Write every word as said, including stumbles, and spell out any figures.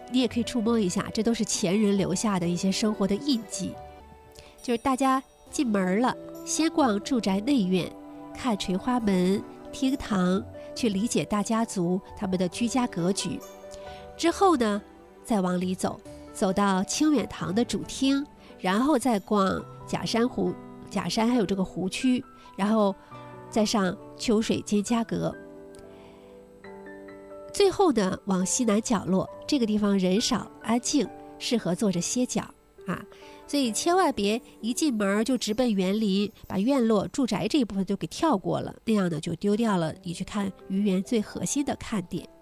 你也可以触摸一下，这都是前人留下的一些生活的印记。就是大家进门了，先逛住宅内院，看垂花门、厅堂，去理解大家族他们的居家格局。之后呢，再往里走，走到清远堂的主厅，然后再逛假山湖、假山还有这个湖区，然后再上秋水间嘉阁。最后呢，往西南角落，这个地方人少安静，适合坐着歇脚啊。所以千万别一进门就直奔园林，把院落住宅这一部分就给跳过了，那样呢就丢掉了你去看愚园最核心的看点。